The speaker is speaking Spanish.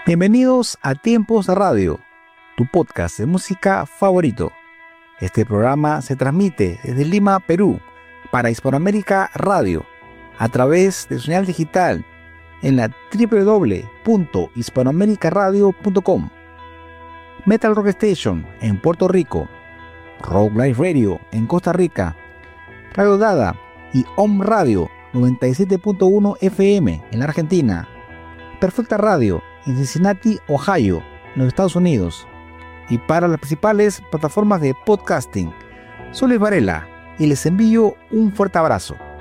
Bienvenidos a Tiempos de Radio, tu podcast de música favorito. Este programa se transmite desde Lima, Perú, para Hispanoamérica Radio, a través de señal digital en la www.hispanoamericaradio.com, Metal Rock Station en Puerto Rico, Rock Life Radio en Costa Rica, Radio Dada y Home Radio 97.1 FM en la Argentina, Perfecta Radio en Cincinnati, Ohio, en los Estados Unidos, y para las principales plataformas de podcasting. Soy Luis Varela y les envío un fuerte abrazo.